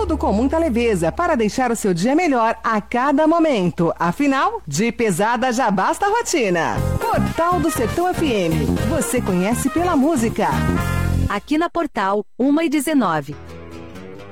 Tudo com muita leveza para deixar o seu dia melhor a cada momento. Afinal, de pesada já basta a rotina. Portal do Sertão FM. Você conhece pela música. Aqui na Portal, 1h19.